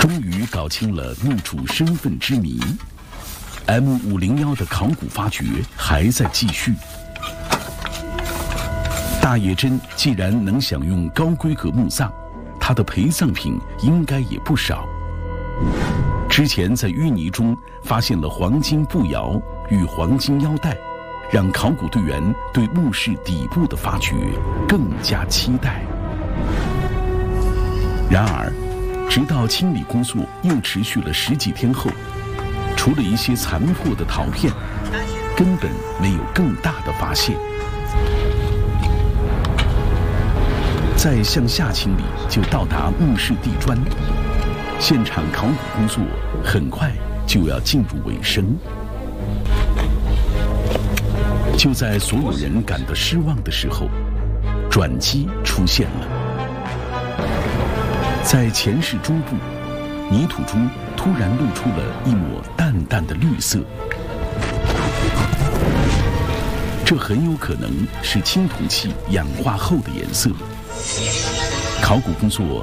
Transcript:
终于搞清了墓主身份之谜。M501的考古发掘还在继续。大野真既然能享用高规格墓葬，他的陪葬品应该也不少。之前在淤泥中发现了黄金步摇与黄金腰带，让考古队员对墓室底部的发掘更加期待。然而，直到清理工作又持续了10几天后，除了一些残破的陶片，根本没有更大的发现。再向下清理，就到达墓室地砖。现场考古工作很快就要进入尾声。就在所有人感到失望的时候，转机出现了。在前室中部，泥土中突然露出了一抹淡淡的绿色，这很有可能是青铜器氧化后的颜色。考古工作